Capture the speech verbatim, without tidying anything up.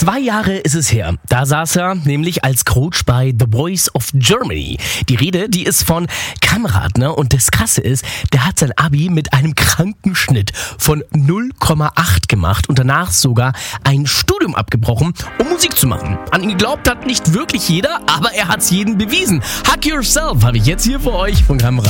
Zwei Jahre ist es her. Da saß er nämlich als Coach bei The Voice of Germany. Die Rede, die ist von Kamrat, ne? Und das Krasse ist, der hat sein Abi mit einem kranken Schnitt von null Komma acht gemacht und danach sogar ein Studium abgebrochen, um Musik zu machen. An ihn geglaubt hat nicht wirklich jeder, aber er hat's jedem bewiesen. Hug Yourself habe ich jetzt hier für euch von Kamrat.